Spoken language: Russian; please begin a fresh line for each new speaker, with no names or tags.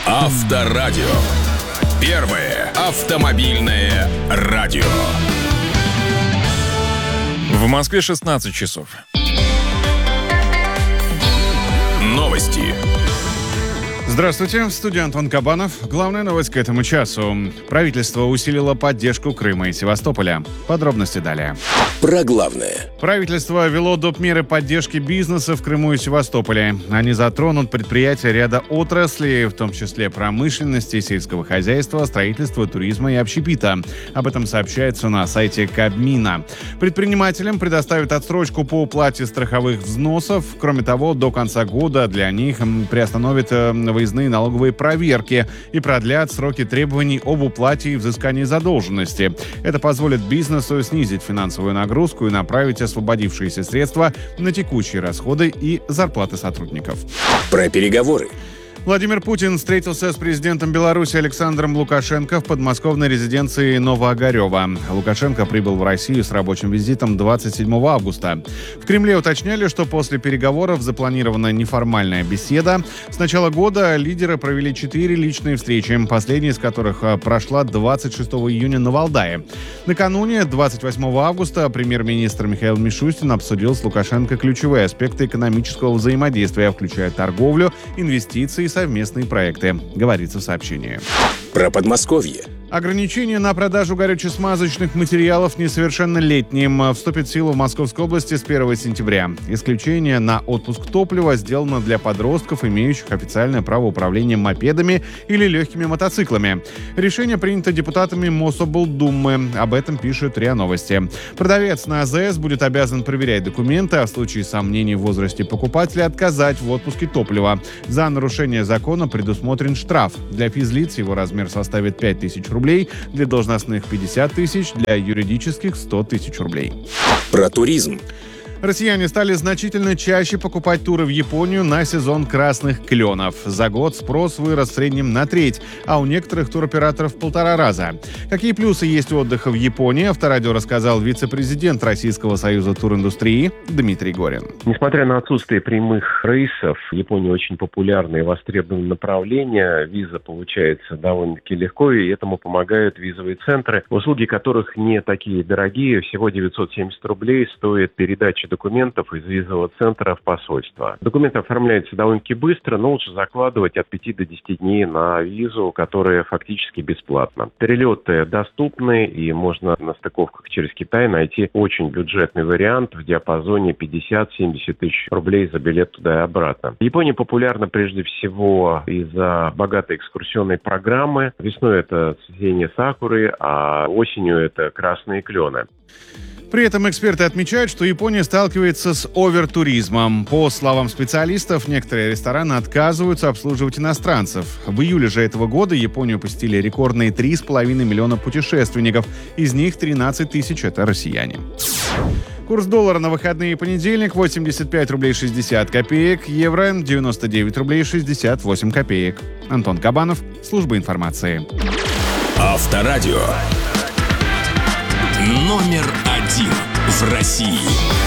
Авторадио. Первое автомобильное радио.
В Москве 16 часов.
Новости.
Здравствуйте, в студии Антон Кабанов. Главная новость к этому часу. Правительство усилило поддержку Крыма и Севастополя. Подробности далее.
Про главное.
Правительство ввело доп. Меры поддержки бизнеса в Крыму и Севастополе. Они затронут предприятия ряда отраслей, в том числе промышленности, сельского хозяйства, строительства, туризма и общепита. Об этом сообщается на сайте Кабмина. Предпринимателям предоставят отсрочку по уплате страховых взносов. Кроме того, до конца года для них приостановят выездные налоговые проверки и продлят сроки требований об уплате и взыскании задолженности. Это позволит бизнесу снизить финансовую нагрузку и направить освободившиеся средства на текущие расходы и зарплаты сотрудников.
Про переговоры.
Владимир Путин встретился с президентом Беларуси Александром Лукашенко в подмосковной резиденции Новоогарево. Лукашенко прибыл в Россию с рабочим визитом 27 августа. В Кремле уточняли, что после переговоров запланирована неформальная беседа. С начала года лидеры провели 4 личные встречи, последняя из которых прошла 26 июня на Валдае. Накануне, 28 августа, премьер-министр Михаил Мишустин обсудил с Лукашенко ключевые аспекты экономического взаимодействия, включая торговлю, инвестиции и совместные проекты, говорится в сообщении.
Про Подмосковье.
Ограничение на продажу горюче-смазочных материалов несовершеннолетним вступит в силу в Московской области с 1 сентября. Исключение на отпуск топлива сделано для подростков, имеющих официальное право управления мопедами или легкими мотоциклами. Решение принято депутатами Мособлдумы. Об этом пишет РИА Новости. Продавец на АЗС будет обязан проверять документы, а в случае сомнений в возрасте покупателя отказать в отпуске топлива. За нарушение закона предусмотрен штраф. Для физлиц его размер составит 5000 рублей, для должностных 50 тысяч, для юридических 100 тысяч рублей.
Про туризм.
Россияне стали значительно чаще покупать туры в Японию на сезон красных кленов. За год спрос вырос в среднем на треть, а у некоторых туроператоров в 1,5 раза. Какие плюсы есть у отдыха в Японии, Авторадио рассказал вице-президент Российского союза туриндустрии Дмитрий Горин.
Несмотря на отсутствие прямых рейсов, Япония очень популярное и востребованное направление. Виза получается довольно-таки легко, и этому помогают визовые центры, услуги которых не такие дорогие. Всего 970 рублей стоит передача документов из визового центра в посольство. Документы оформляются довольно-таки быстро, но лучше закладывать от 5 до 10 дней на визу, которая фактически бесплатна. Перелеты доступны, и можно на стыковках через Китай найти очень бюджетный вариант в диапазоне 50-70 тысяч рублей за билет туда и обратно. Япония популярна прежде всего из-за богатой экскурсионной программы. Весной это цветение сакуры, а осенью это красные клены.
При этом эксперты отмечают, что Япония сталкивается с овертуризмом. По словам специалистов, некоторые рестораны отказываются обслуживать иностранцев. В июле же этого года Японию посетили рекордные 3,5 миллиона путешественников. Из них 13 тысяч – это россияне. Курс доллара на выходные и понедельник – 85 рублей 60 копеек, евро – 99 рублей 68 копеек. Антон Кабанов, служба информации.
Авторадио. Номер 1 в России.